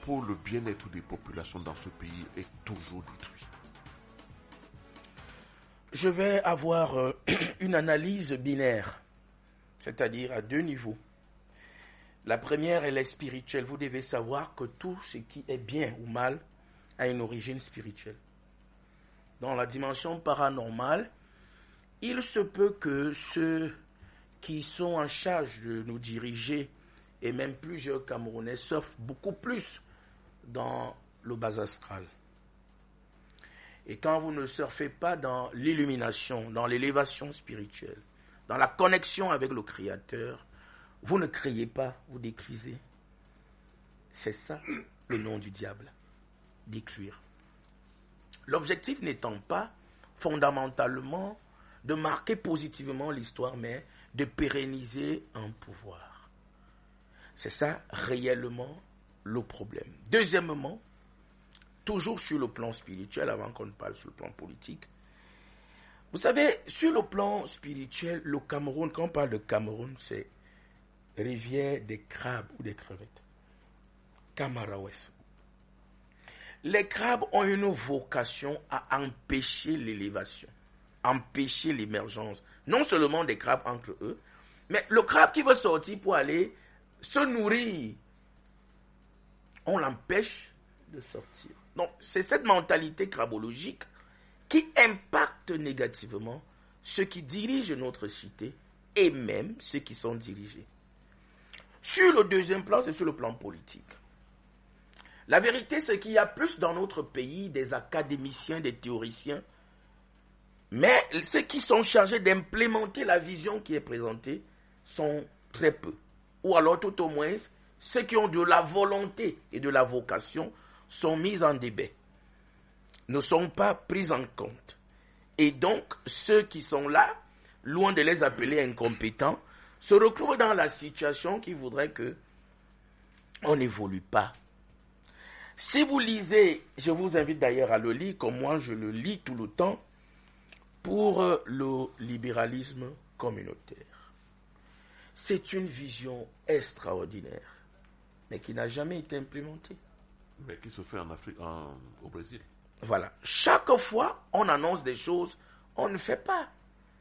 pour le bien-être des populations dans ce pays est toujours détruit. Je vais avoir une analyse binaire, c'est-à-dire à deux niveaux. La première, elle est spirituelle. Vous devez savoir que tout ce qui est bien ou mal a une origine spirituelle. Dans la dimension paranormale, il se peut que ceux qui sont en charge de nous diriger, et même plusieurs Camerounais, surfent beaucoup plus dans le bas astral. Et quand vous ne surfez pas dans l'illumination, dans l'élévation spirituelle, dans la connexion avec le Créateur, vous ne criez pas, vous détruisez. C'est ça le nom du diable, détruire. L'objectif n'étant pas fondamentalement de marquer positivement l'histoire, mais de pérenniser un pouvoir. C'est ça réellement le problème. Deuxièmement, toujours sur le plan spirituel, avant qu'on ne parle sur le plan politique, vous savez, sur le plan spirituel, le Cameroun, quand on parle de Cameroun, c'est rivière des crabes ou des crevettes. Camarawes. Les crabes ont une vocation à empêcher l'élévation, empêcher l'émergence, non seulement des crabes entre eux, mais le crabe qui veut sortir pour aller se nourrir, on l'empêche de sortir. Donc, c'est cette mentalité crabologique qui impacte négativement ceux qui dirigent notre cité et même ceux qui sont dirigés. Sur le deuxième plan, c'est sur le plan politique. La vérité, c'est qu'il y a plus dans notre pays des académiciens, des théoriciens, mais ceux qui sont chargés d'implémenter la vision qui est présentée sont très peu. Ou alors, tout au moins, ceux qui ont de la volonté et de la vocation sont mis en débat, ne sont pas pris en compte. Et donc, ceux qui sont là, loin de les appeler incompétents, se retrouvent dans la situation qui voudrait que on n'évolue pas. Si vous lisez, je vous invite d'ailleurs à le lire, comme moi je le lis tout le temps, pour le libéralisme communautaire. C'est une vision extraordinaire, mais qui n'a jamais été implémentée. Mais qui se fait en Afrique, au Brésil. Voilà. Chaque fois, on annonce des choses, on ne fait pas.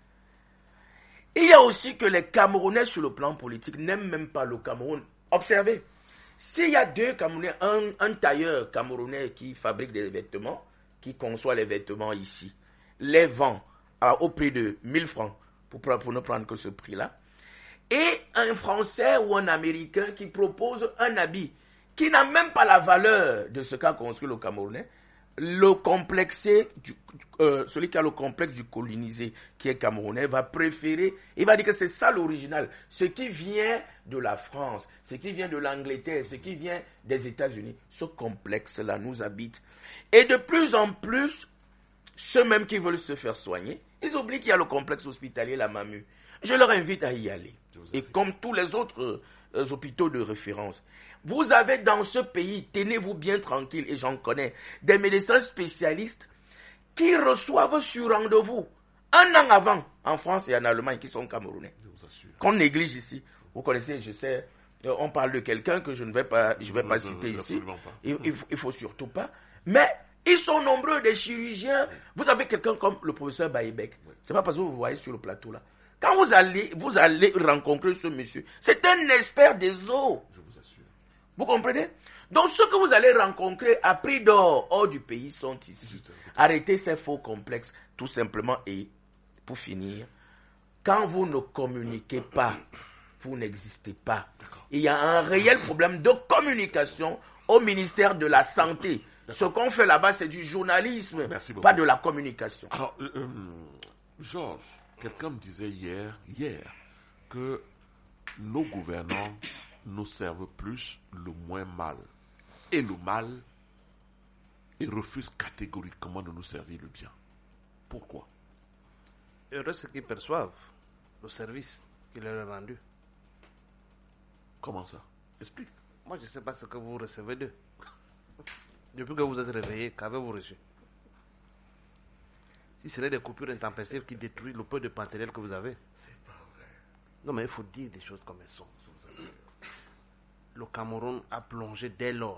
Il y a aussi que les Camerounais, sur le plan politique, n'aiment même pas le Cameroun. Observez, s'il y a deux Camerounais, un tailleur camerounais qui fabrique des vêtements, qui conçoit les vêtements ici, les vend au prix de 1000 francs, pour ne prendre que ce prix-là, et un Français ou un Américain qui propose un habit qui n'a même pas la valeur de ce qu'a construit le Camerounais, le complexé, celui qui a le complexe du colonisé, qui est camerounais, va préférer, il va dire que c'est ça l'original. Ce qui vient de la France, ce qui vient de l'Angleterre, ce qui vient des États-Unis, ce complexe-là nous habite. Et de plus en plus, ceux même qui veulent se faire soigner, ils oublient qu'il y a le complexe hospitalier, la MAMU. Je leur invite à y aller. Et comme tous les autres hôpitaux de référence, vous avez dans ce pays, tenez-vous bien tranquille, et j'en connais, des médecins spécialistes qui reçoivent sur rendez-vous un an avant, en France et en Allemagne, qui sont camerounais. Qu'on néglige ici. Vous connaissez, je sais, on parle de quelqu'un que je ne vais pas citer ici. Il faut surtout pas. Mais ils sont nombreux, des chirurgiens. Vous avez quelqu'un comme le professeur Baïbek. C'est pas parce que vous voyez sur le plateau là. Quand vous allez rencontrer ce monsieur, c'est un expert des os. Vous comprenez? Donc, ceux que vous allez rencontrer à prix d'or hors du pays sont ici. Arrêtez ces faux complexes, tout simplement. Et pour finir, quand vous ne communiquez pas, vous n'existez pas. Il y a un réel problème de communication au ministère de la Santé. Ce qu'on fait là-bas, c'est du journalisme, pas de la communication. Alors, Georges, quelqu'un me disait hier que nos gouvernants nous servent plus le moins mal. Et le mal, ils refusent catégoriquement de nous servir le bien. Pourquoi? Heureux ceux qui perçoivent le service qui leur est rendu. Comment ça? Explique. Moi, je ne sais pas ce que vous recevez d'eux. Depuis que vous êtes réveillé, qu'avez-vous reçu? Si ce n'est des coupures intempestives qui détruisent le peu de matériel que vous avez. C'est pas vrai. Non, mais il faut dire des choses comme elles sont. Le Cameroun a plongé dès lors